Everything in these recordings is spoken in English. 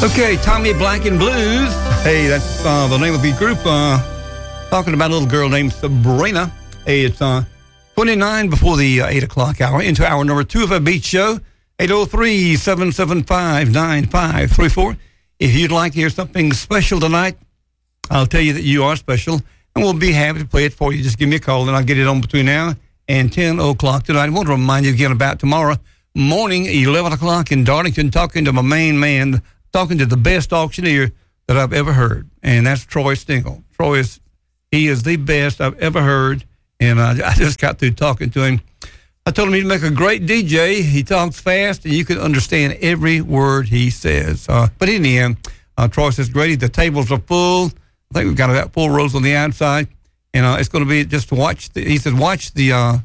Okay, Tommy Black and Blues. Hey, that's the name of the group. Talking about a little girl named Sabrina. Hey, it's 29 before the 8 o'clock hour, into hour number 2 of our beach show. 803-775-9534. If you'd like to hear something special tonight, I'll tell you that you are special, and we'll be happy to play it for you. Just give me a call, and I'll get it on between now and 10 o'clock tonight. I want to remind you again about tomorrow morning, 11 o'clock in Darlington, talking to my main man, talking to the best auctioneer that I've ever heard, and that's Troy Stingle. He is the best I've ever heard, and I just got through talking to him. I told him he'd make a great DJ. He talks fast, and you can understand every word he says. But in the end, Troy says, Grady, the tables are full. I think we've got about 4 rows on the outside, and it's going to be just to watch. He said, watch the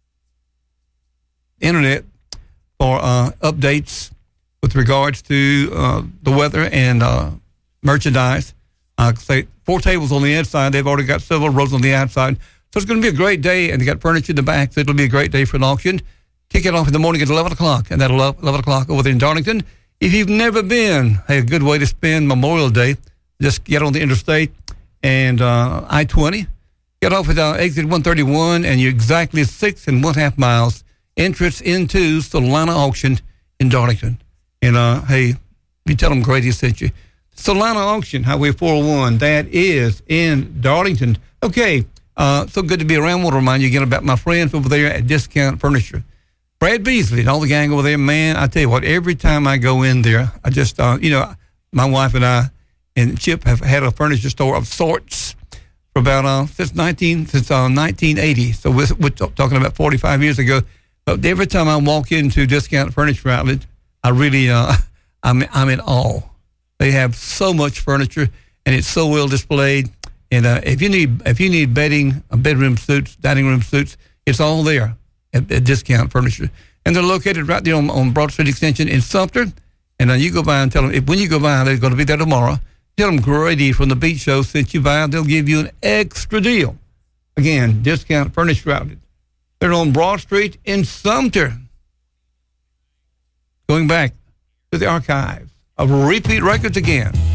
internet for updates with regards to the weather and merchandise. Say 4 tables on the inside. They've already got several rows on the outside. So it's going to be a great day, and they got furniture in the back, so it'll be a great day for an auction. Kick it off in the morning at 11 o'clock, and that'll 11 o'clock over there in Darlington. If you've never been, hey, a good way to spend Memorial Day, just get on the interstate and I-20. Get off at exit 131, and you're exactly 6.5 miles entrance into Solana Auction in Darlington. And, hey, you tell them Grady sent you. Solana Auction, Highway 401, that is in Darlington. Okay, so good to be around. I want to remind you again about my friends over there at Discount Furniture. Brad Beasley and all the gang over there, man, I tell you what, every time I go in there, I just, my wife and I and Chip have had a furniture store of sorts for about, since 1980. So we're talking about 45 years ago. But every time I walk into Discount Furniture Outlet, I really, I'm in awe. They have so much furniture, and it's so well displayed. And if you need bedding, bedroom suites, dining room suites, it's all there at Discount Furniture. And they're located right there on Broad Street Extension in Sumter. And you go by and tell them, when you go by, they're going to be there tomorrow. Tell them Grady from the Beach Show sent you by. They'll give you an extra deal. Again, Discount Furniture Outlet. They're on Broad Street in Sumter. Going back to the archives of Repeat Records again.